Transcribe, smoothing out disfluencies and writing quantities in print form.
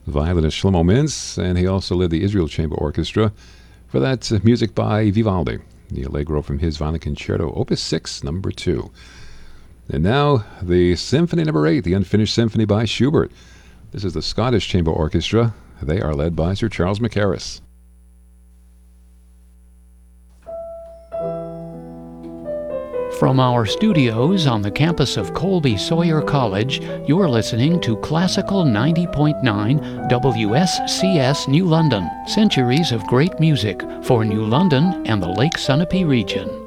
violinist Shlomo Mintz, and he also led the Israel Chamber Orchestra. For that, music by Vivaldi, the Allegro from his Violin Concerto, Opus 6, number 2. And now, the Symphony number 8, the Unfinished Symphony by Schubert. This is the Scottish Chamber Orchestra. They are led by Sir Charles Mackerras. From our studios on the campus of Colby Sawyer College, you're listening to Classical 90.9 WSCS New London. Centuries of great music for New London and the Lake Sunapee region.